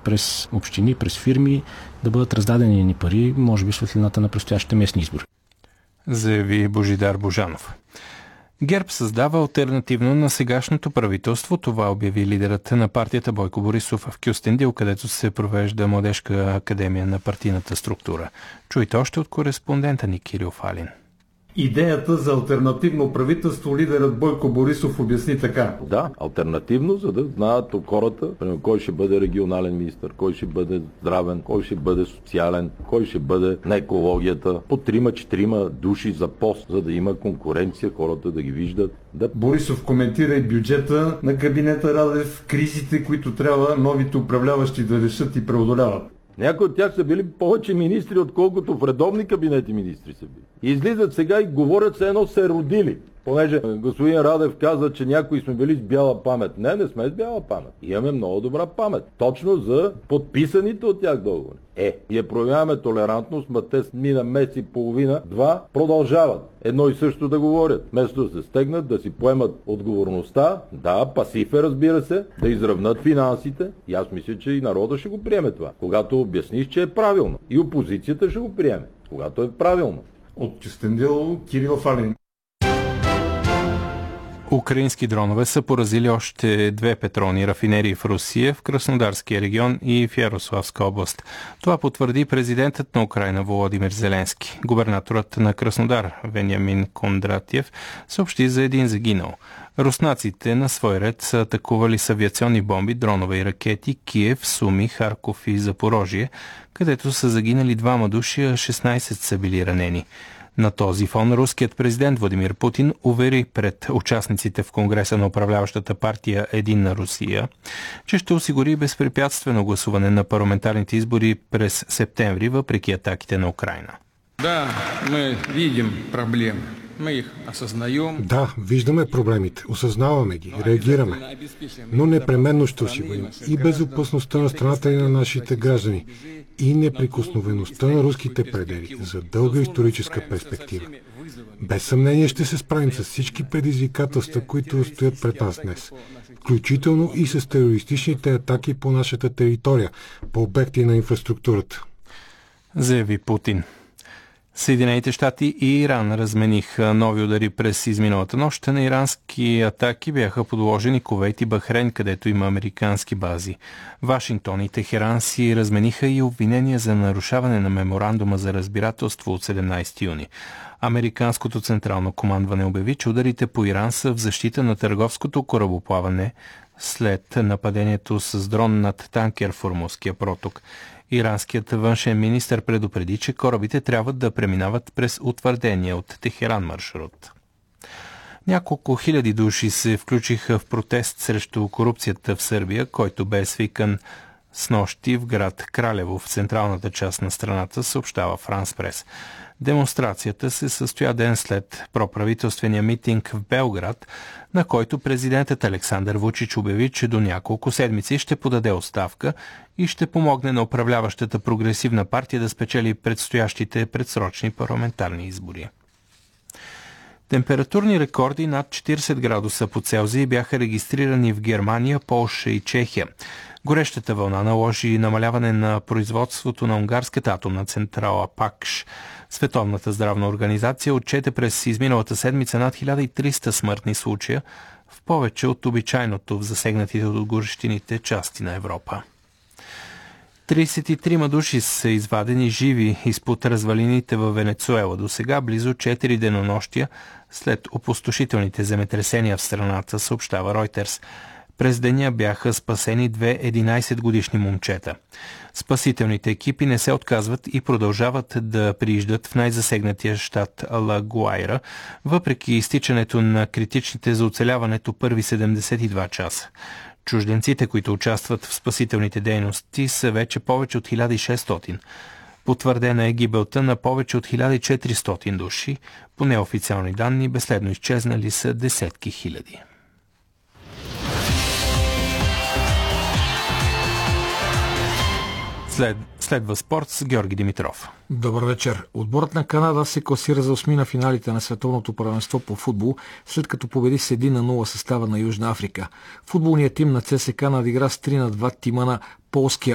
през общини, през фирми, да бъдат раздадени ни пари, може би светлината на предстоящите местни избори. Заяви Божидар Божанов. ГЕРБ създава алтернативно на сегашното правителство. Това обяви лидерът на партията Бойко Борисов в Кюстендил, където се провежда младежка академия на партийната структура. Чуйте още от кореспондента ни Кирил Фалин. Идеята за алтернативно правителство лидерът Бойко Борисов обясни така. Да, алтернативно, за да знаят хората, кой ще бъде регионален министър, кой ще бъде здравен, кой ще бъде социален, кой ще бъде на екологията. По 3-4 души за пост, за да има конкуренция, хората да ги виждат. Да. Борисов коментира и бюджета на кабинета Радев, кризите, които трябва новите управляващи да решат и преодоляват. Някои от тях са били повече министри, отколкото в редовни кабинети министри са били. И излизат сега и говорят се едно се родили. Понеже господин Радев каза, че някои сме били с бяла памет. Не сме с бяла памет. Имаме много добра памет. Точно за подписаните от тях договори. Ние проявяваме толерантност, ма те мина месец и половина, 2 продължават. Едно и също да говорят. Вместо да се стегнат, да си поемат отговорността, да, пасив е, разбира се, да изравнат финансите. И аз мисля, че и народа ще го приеме това. Когато обясниш, че е правилно. И опозицията ще го приеме. Когато е правилно. От Кюстендил, Кирил Фалин. Украински дронове са поразили още 2 петролни рафинерии в Русия, в Краснодарския регион и в Ярославска област. Това потвърди президентът на Украйна Володимир Зеленски. Губернаторът на Краснодар Вениамин Кондратьев съобщи за един загинал. Руснаците на свой ред са атакували с авиационни бомби, дронове и ракети Киев, Суми, Харков и Запорожие, където са загинали 2 души, а 16 са били ранени. На този фон руският президент Владимир Путин увери пред участниците в Конгреса на управляващата партия Единна Русия, че ще осигури безпрепятствено гласуване на парламентарните избори през септември, въпреки атаките на Украйна. Да, мы видим проблемы. Мы их осознаем. Да, виждаме проблемите, осъзнаваме ги, реагираме, но непременно ще осигурим и безопасността на страната и на нашите граждани, и неприкосновеността на руските предели за дълга историческа перспектива. Без съмнение ще се справим с всички предизвикателства, които стоят пред нас днес, включително и с терористичните атаки по нашата територия, по обекти на инфраструктурата. Заяви Путин. Съединените щати и Иран размениха нови удари през изминалата нощ. На ирански атаки бяха подложени Кувейт и Бахрейн, където има американски бази. Вашингтон и Техеран си размениха и обвинения за нарушаване на меморандума за разбирателство от 17 юни. Американското централно командване обяви, че ударите по Иран са в защита на търговското корабоплаване след нападението с дрон над танкер в Ормузския проток. Иранският външен министър предупреди, че корабите трябва да преминават през утвърдения от Техеран маршрут. Няколко хиляди души се включиха в протест срещу корупцията в Сърбия, който бе свикан снощи в град Кралево в централната част на страната, съобщава Франс Прес. Демонстрацията се състоя ден след проправителствения митинг в Белград, на който президентът Александър Вучич обяви, че до няколко седмици ще подаде оставка и ще помогне на управляващата прогресивна партия да спечели предстоящите предсрочни парламентарни избори. Температурни рекорди над 40 градуса по Целзий бяха регистрирани в Германия, Полша и Чехия. Горещата вълна наложи намаляване на производството на унгарската атомна централа ПАКШ. Световната здравна организация отчете през изминалата седмица над 1300 смъртни случая, в повече от обичайното в засегнатите от горещините части на Европа. 33 души са извадени живи изпод развалините във Венецуела. До сега близо 4 денонощия след опустошителните земетресения в страната, съобщава Ройтерс. През деня бяха спасени 2 11-годишни момчета. Спасителните екипи не се отказват и продължават да прииждат в най-засегнатия щат Ла Гуайра, въпреки изтичането на критичните за оцеляването първи 72 часа. Чужденците, които участват в спасителните дейности, са вече повече от 1600. Потвърдена е гибелта на повече от 1400 души. По неофициални данни, безследно изчезнали са десетки хиляди. Следва спорт с Георги Димитров. Добър вечер. Отборът на Канада се класира за осмина финалите на световното първенство по футбол, след като победи с 1-0 състава на Южна Африка. Футболният тим на ЦСКА надигра с 3-2 тима на полския